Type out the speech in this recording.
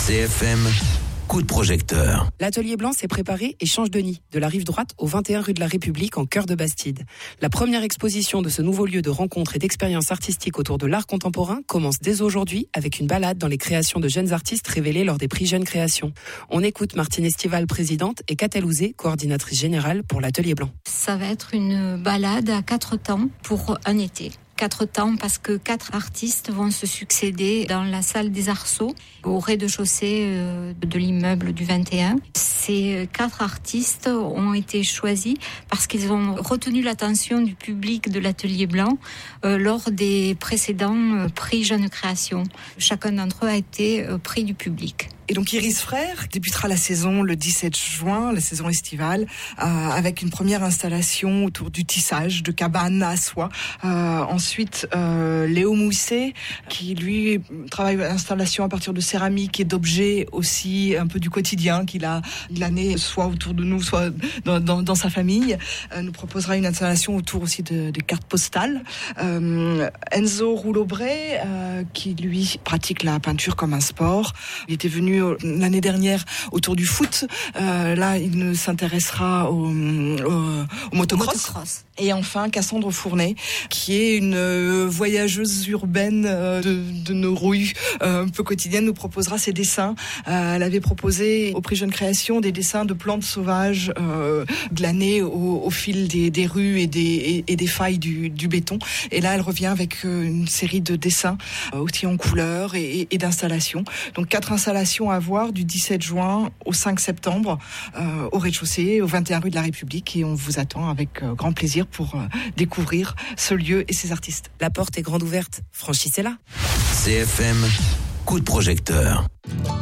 CFM, coup de projecteur. L'Atelier Blanc s'est préparé et change de nid, de la rive droite au 21 rue de la République en cœur de Bastide. La première exposition de ce nouveau lieu de rencontre et d'expérience artistique autour de l'art contemporain commence dès aujourd'hui avec une balade dans les créations de jeunes artistes révélées lors des prix Jeunes Créations. On écoute Martine Estival, présidente, et Catel Ouzé, coordinatrice générale pour l'Atelier Blanc. Ça va être une balade à 4 temps pour un été. 4 temps parce que 4 artistes vont se succéder dans la salle des Arceaux, au rez-de-chaussée de l'immeuble du 21. Ces 4 artistes ont été choisis parce qu'ils ont retenu l'attention du public de l'Atelier Blanc lors des précédents prix Jeunes Créations. Chacun d'entre eux a été prix du public. Et donc Iris Frères débutera la saison le 17 juin, la saison estivale, avec une première installation autour du tissage de cabanes à soie. Ensuite, Léo Mousset, qui lui travaille l'installation à partir de céramique et d'objets aussi un peu du quotidien qu'il a glané soit autour de nous, soit dans sa famille, nous proposera une installation autour aussi des cartes postales. Enzo Rouleaubray, qui lui pratique la peinture comme un sport. Il était venu l'année dernière autour du foot. Là, il s'intéressera au motocross. Et enfin, Cassandre Fournet, qui est une voyageuse urbaine de nos rues un peu quotidiennes, nous proposera ses dessins. Elle avait proposé au prix Jeunes Créations des dessins de plantes sauvages glanés au fil des rues et des failles du béton. Et là, elle revient avec une série de dessins aussi en couleurs et d'installations. Donc 4 installations à voir du 17 juin au 5 septembre au rez-de-chaussée, au 21 rue de la République, et on vous attend avec grand plaisir pour découvrir ce lieu et ses artistes. La porte est grande ouverte, franchissez-la. CFM, coup de projecteur.